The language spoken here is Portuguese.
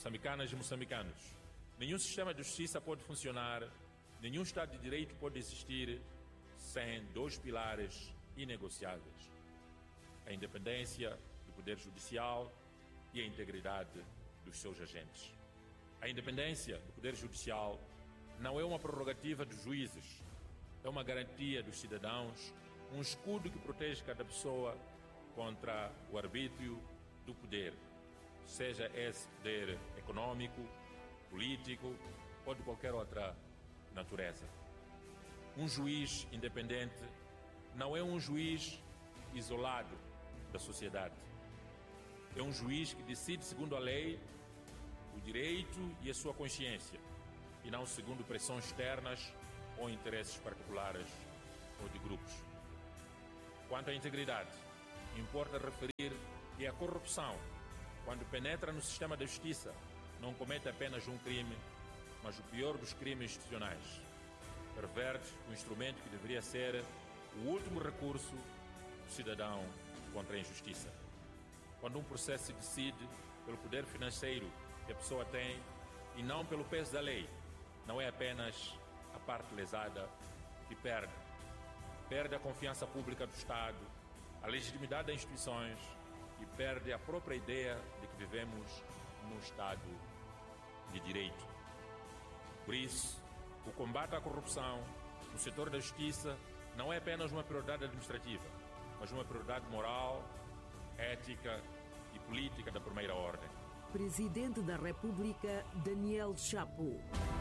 moçambicanas e moçambicanos, nenhum sistema de justiça pode funcionar, nenhum Estado de Direito pode existir sem dois pilares inegociáveis: a independência do Poder Judicial e a integridade dos seus agentes. A independência do Poder Judicial não é uma prerrogativa dos juízes, é uma garantia dos cidadãos, um escudo que protege cada pessoa contra o arbítrio do poder, seja esse poder econômico, político ou de qualquer outra natureza. Um juiz independente não é um juiz isolado da sociedade. É um juiz que decide segundo a lei, o direito e a sua consciência, e não segundo pressões externas ou interesses particulares ou de grupos. Quanto à integridade, importa referir que a corrupção, quando penetra no sistema da justiça, não comete apenas um crime, mas o pior dos crimes institucionais. Perverte o instrumento que deveria ser o último recurso do cidadão contra a injustiça. Quando um processo se decide pelo poder financeiro que a pessoa tem e não pelo peso da lei, não é apenas a parte lesada que perde. Perde a confiança pública do Estado, a legitimidade das instituições e perde a própria ideia de que vivemos num Estado de Direito. Por isso, o combate à corrupção no setor da justiça não é apenas uma prioridade administrativa, mas uma prioridade moral, ética e política da primeira ordem. Presidente da República, Daniel Chapo.